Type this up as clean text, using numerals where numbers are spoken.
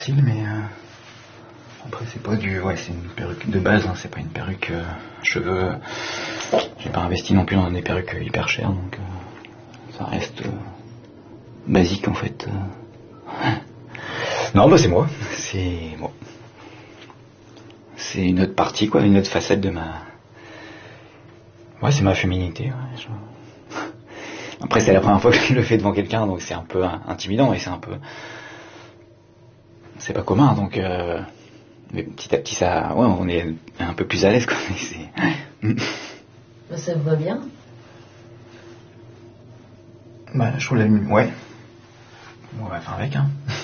Si, mais après c'est pas du... Ouais, c'est une perruque de base, hein, c'est pas une perruque cheveux. J'ai pas investi non plus dans des perruques hyper chères, donc ça reste basique en fait. Non, bah c'est moi. C'est moi. C'est une autre partie, quoi, une autre facette de ma... Ouais, c'est ma féminité. Ouais, Après, c'est la première fois que je le fais devant quelqu'un, donc c'est un peu intimidant et c'est un peu... C'est pas commun, donc... Mais petit à petit, ça... Ouais, on est un peu plus à l'aise, quoi. Bah, ça vous va bien? Bah, je trouve la... Ouais. On va faire avec, hein.